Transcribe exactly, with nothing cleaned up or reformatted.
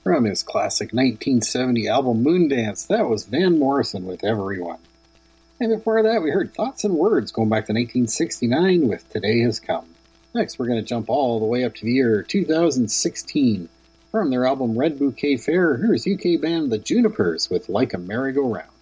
From his classic nineteen seventy album Moondance, that was Van Morrison with Everyone. And before that, we heard Thoughts and Words going back to nineteen sixty-nine with Today Has Come. Next, we're going to jump all the way up to the year two thousand sixteen. From their album Red Bouquet Fair, here's U K band The Junipers with Like a Merry-Go-Round.